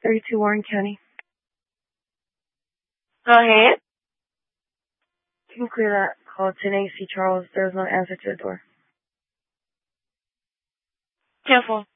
32 Warren County. Go ahead. You can clear that call. 10 AC Charles. There was no answer to the door. Careful.